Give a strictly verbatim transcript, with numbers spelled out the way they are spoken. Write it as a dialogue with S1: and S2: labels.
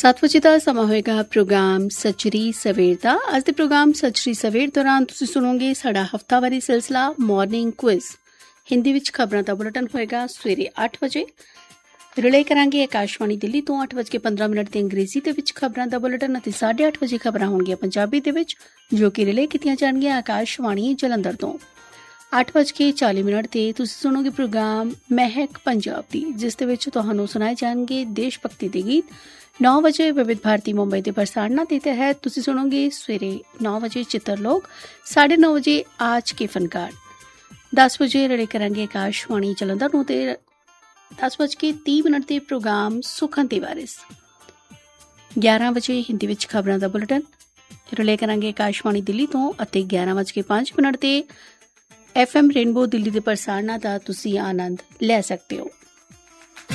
S1: ਸੱਤ ਵਜੇ ਦਾ ਸਮਾਂ ਹੋਏਗਾ ਪ੍ਰੋਗਰਾਮ ਸੱਚਰੀ ਸਵੇਰ ਦਾ। ਅੱਜ ਦੇ ਪ੍ਰੋਗਰਾਮ ਸੱਚਰੀ ਸਵੇਰ ਦੌਰਾਨ ਤੁਸੀਂ ਸੁਣੋਗੇ ਸਾਡਾ ਹਫ਼ਤਾਵਾਰੀ ਸਿਲਸਿਲਾ ਮਾਰਨਿੰਗ ਕੁਇਜ਼। ਹਿੰਦੀ ਵਿੱਚ ਖਬਰਾਂ ਦਾ ਬੁਲੇਟਿਨ ਹੋਏਗਾ ਸਵੇਰੇ ਅੱਠ ਵਜੇ। ਰਿਲੇ ਕਰਾਂਗੇ ਆਕਾਸ਼ਵਾਣੀ ਦਿੱਲੀ ਤੋਂ ਅੱਠ ਵੱਜ ਕੇ ਪੰਦਰਾਂ ਮਿੰਟ ਤੇ ਅੰਗਰੇਜ਼ੀ ਦੇ ਵਿੱਚ ਖਬਰਾਂ ਦਾ ਬੁਲੇਟਿਨ ਅਤੇ ਸਾਢੇ ਅੱਠ ਵਜੇ ਖਬਰਾਂ ਹੋਣਗੀਆਂ ਪੰਜਾਬੀ ਦੇ ਵਿੱਚ, ਜੋ ਕਿ ਰਿਲੇ ਕੀਤੀਆਂ ਜਾਣਗੀਆਂ ਆਕਾਸ਼ਵਾਣੀ ਜਲੰਧਰ ਤੋਂ। ਅੱਠ ਵੱਜ ਕੇ ਚਾਲੀ ਮਿੰਟ ਤੇ ਤੁਸੀਂ ਸੁਣੋਗੇ ਪ੍ਰੋਗਰਾਮ ਮਹਿਕ ਪੰਜਾਬ ਦੀ, ਜਿਸ ਦੇ ਵਿੱਚ ਤੁਹਾਨੂੰ ਸੁਣਾਏ ਜਾਣਗੇ ਦੇਸ਼ ਭਗਤੀ ਦੇ ਗੀਤ। ਨੌ ਵਜੇ ਵਿਵਿਧ ਭਾਰਤੀ ਮੁੰਬਈ ਦੇ ਪ੍ਰਸਾਰਣਾ ਦੇ ਤਹਿਤ ਤੁਸੀਂ ਸੁਣੋਗੇ ਸਵੇਰੇ ਨੌ ਵਜੇ ਚਿੱਤਰ ਲੋਕ, ਸਾਢੇ ਨੌ ਵਜੇ ਆਜ ਕੇ ਫਨਕਾਰ। ਦਸ ਵਜੇ ਰੜੇ ਕਰਾਂਗੇ ਆਕਾਸ਼ਵਾਣੀ ਜਲੰਧਰ ਨੂੰ ਤੇ ਦਸ ਵੱਜ ਕੇ ਤੀਹ ਮਿੰਟ ਦੇ ਪ੍ਰੋਗਰਾਮ ਸੁਖਨ ਤੇ ਵਾਰਿਸ। ਗਿਆਰਾਂ ਵਜੇ ਹਿੰਦੀ ਵਿੱਚ ਖਬਰਾਂ ਦਾ ਬੁਲੇਟਿਨ ਰਿਲੇ ਕਰਾਂਗੇ ਆਕਾਸ਼ਵਾਣੀ ਦਿੱਲੀ ਤੋਂ ਅਤੇ ਗਿਆਰਾਂ ਵੱਜ ਕੇ ਪੰਜ ਮਿੰਟ ਤੇ ਐਫ ਐਮ ਰੇਨਬੋ ਦਿੱਲੀ ਦੇ ਪ੍ਰਸਾਰਣਾ ਦਾ ਤੁਸੀਂ ਆਨੰਦ ਲੈ ਸਕਦੇ ਹੋ।